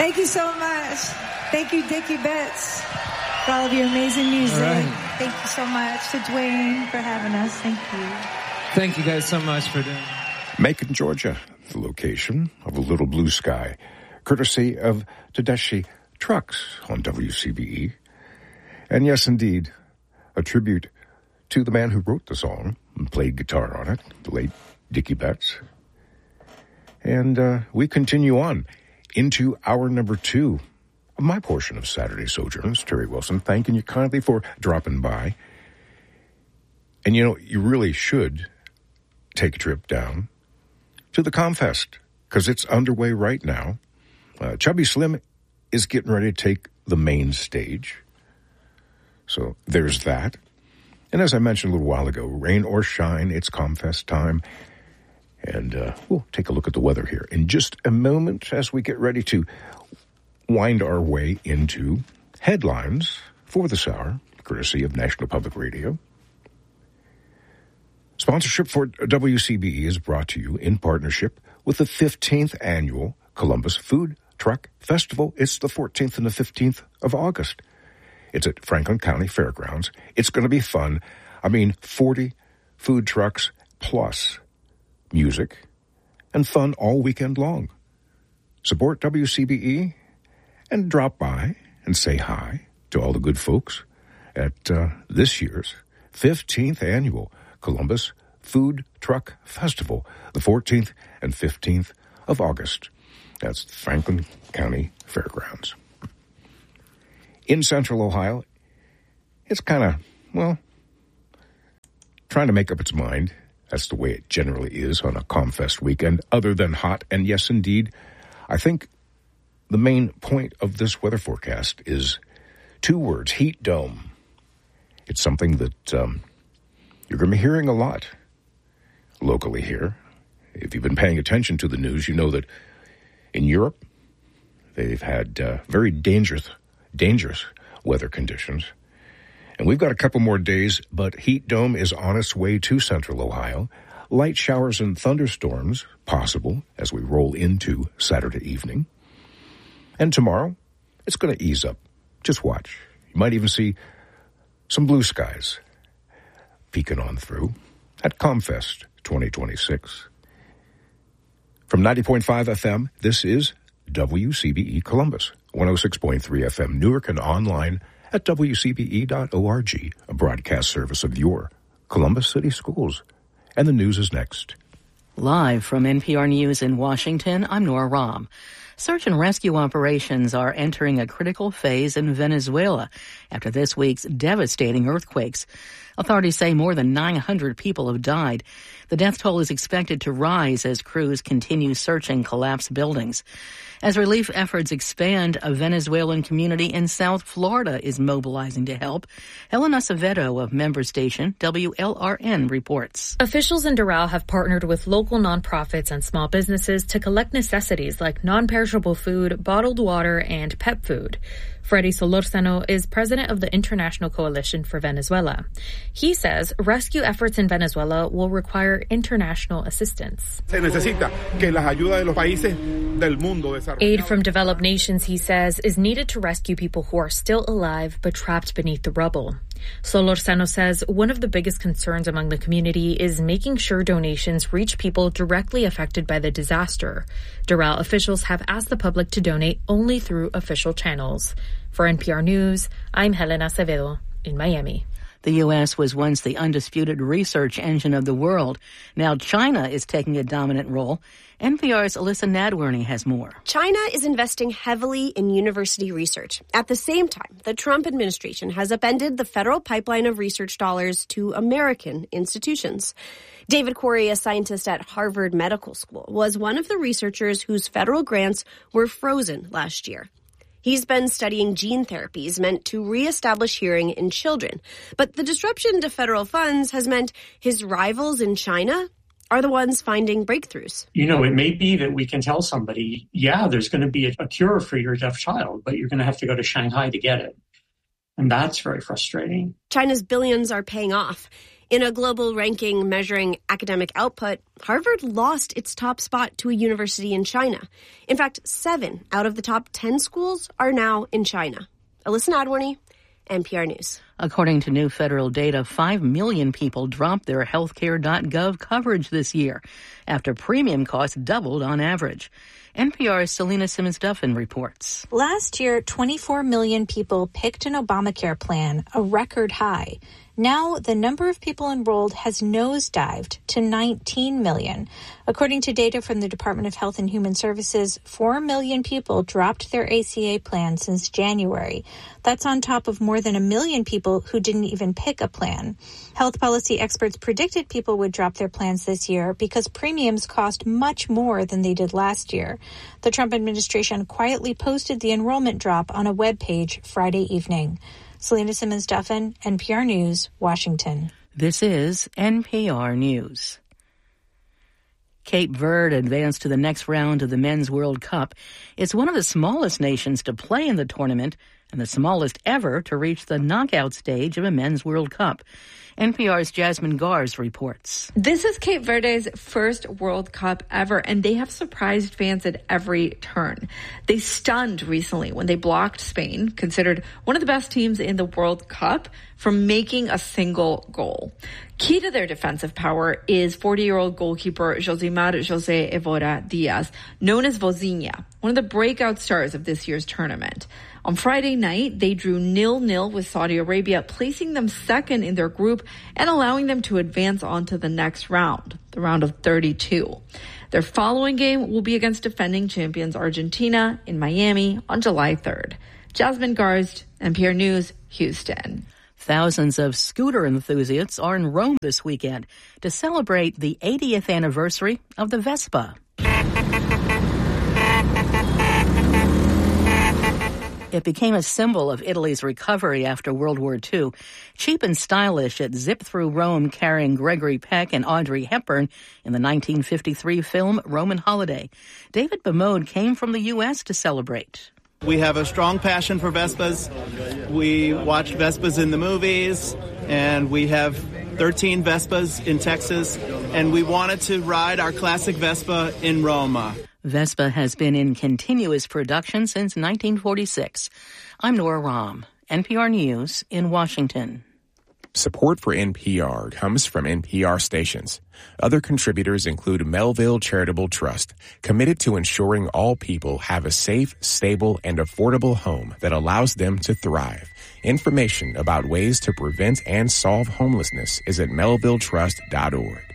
Thank you so much. Thank you, Dickie Betts, for all of your amazing music. Right. Thank you so much to Dwayne for having us. Thank you. Thank you guys so much for doing it. Macon, Georgia, the location of a little blue sky, courtesy of Tedeschi Trucks on WCBE. And yes, indeed, a tribute to the man who wrote the song and played guitar on it, the late Dickie Betts. And we continue on into hour number 2 of my portion of Saturday Sojourners. Terry Wilson, thanking you kindly for dropping by. And, you really should take a trip down to the Comfest, because it's underway right now. Chubby Slim is getting ready to take the main stage. So there's that. And as I mentioned a little while ago, rain or shine, it's Comfest time. And we'll take a look at the weather here in just a moment as we get ready to wind our way into headlines for this hour, courtesy of National Public Radio. Sponsorship for WCBE is brought to you in partnership with the 15th Annual Columbus Food Truck Festival. It's the 14th and the 15th of August. It's at Franklin County Fairgrounds. It's going to be fun. 40 food trucks plus music and fun all weekend long. Support WCBE and drop by and say hi to all the good folks at this year's 15th Annual Columbus Food Truck Festival, the 14th and 15th of August. That's Franklin County Fairgrounds. In Central Ohio, it's kind of, trying to make up its mind. That's the way it generally is on a Comfest weekend, other than hot. And yes, indeed, I think the main point of this weather forecast is 2 words, heat dome. It's something that you're going to be hearing a lot locally here. If you've been paying attention to the news, you know that in Europe, they've had very dangerous weather conditions. And we've got a couple more days, but heat dome is on its way to Central Ohio. Light showers and thunderstorms possible as we roll into Saturday evening. And tomorrow, it's going to ease up. Just watch. You might even see some blue skies peeking on through at Comfest 2026. From 90.5 FM, this is WCBE Columbus, 106.3 FM Newark, and online at WCBE.org, a broadcast service of your Columbus City Schools. And the news is next. Live from NPR News in Washington, I'm Nora Rahm. Search and rescue operations are entering a critical phase in Venezuela after this week's devastating earthquakes. Authorities say more than 900 people have died. The death toll is expected to rise as crews continue searching collapsed buildings. As relief efforts expand, a Venezuelan community in South Florida is mobilizing to help. Helena Acevedo of member station WLRN reports. Officials in Doral have partnered with local nonprofits and small businesses to collect necessities like non-perishable food, bottled water, and pet food. Freddy Solorzano is president of the International Coalition for Venezuela. He says rescue efforts in Venezuela will require international assistance. Aid from developed nations, he says, is needed to rescue people who are still alive but trapped beneath the rubble. Solorzano says one of the biggest concerns among the community is making sure donations reach people directly affected by the disaster. Doral officials have asked the public to donate only through official channels. For NPR News, I'm Helena Acevedo in Miami. The U.S. was once the undisputed research engine of the world. Now China is taking a dominant role. NPR's Alyssa Nadworny has more. China is investing heavily in university research. At the same time, the Trump administration has upended the federal pipeline of research dollars to American institutions. David Quarry, a scientist at Harvard Medical School, was one of the researchers whose federal grants were frozen last year. He's been studying gene therapies meant to reestablish hearing in children. But the disruption to federal funds has meant his rivals in China are the ones finding breakthroughs. It may be that we can tell somebody, there's going to be a cure for your deaf child, but you're going to have to go to Shanghai to get it. And that's very frustrating. China's billions are paying off. In a global ranking measuring academic output, Harvard lost its top spot to a university in China. In fact, 7 out of the top 10 schools are now in China. Alyssa Nadworny, NPR News. According to new federal data, 5 million people dropped their healthcare.gov coverage this year after premium costs doubled on average. NPR's Selena Simmons-Duffin reports. Last year, 24 million people picked an Obamacare plan, a record high. Now, the number of people enrolled has nosedived to 19 million. According to data from the Department of Health and Human Services, 4 million people dropped their ACA plan since January. That's on top of more than 1 million people who didn't even pick a plan. Health policy experts predicted people would drop their plans this year because premiums cost much more than they did last year. The Trump administration quietly posted the enrollment drop on a webpage Friday evening. Selena Simmons-Duffin, NPR News, Washington. This is NPR News. Cape Verde advanced to the next round of the Men's World Cup. It's one of the smallest nations to play in the tournament and the smallest ever to reach the knockout stage of a Men's World Cup. NPR's Jasmine Gars reports. This is Cape Verde's first World Cup ever, and they have surprised fans at every turn. They stunned recently when they blocked Spain, considered one of the best teams in the World Cup, from making a single goal. Key to their defensive power is 40-year-old goalkeeper Josimar José Evora Diaz, known as Vozinha, one of the breakout stars of this year's tournament. On Friday night, they drew 0-0 with Saudi Arabia, placing them second in their group and allowing them to advance on to the next round, the round of 32. Their following game will be against defending champions Argentina in Miami on July 3rd. Jasmine Gars, NPR News, Houston. Thousands of scooter enthusiasts are in Rome this weekend to celebrate the 80th anniversary of the Vespa. It became a symbol of Italy's recovery after World War II. Cheap and stylish, it zipped through Rome carrying Gregory Peck and Audrey Hepburn in the 1953 film Roman Holiday. David Bemode came from the U.S. to celebrate. We have a strong passion for Vespas. We watch Vespas in the movies, and we have 13 Vespas in Texas, and we wanted to ride our classic Vespa in Roma. Vespa has been in continuous production since 1946. I'm Nora Rahm, NPR News in Washington. Support for NPR comes from NPR stations. Other contributors include Melville Charitable Trust, committed to ensuring all people have a safe, stable, and affordable home that allows them to thrive. Information about ways to prevent and solve homelessness is at melvilletrust.org.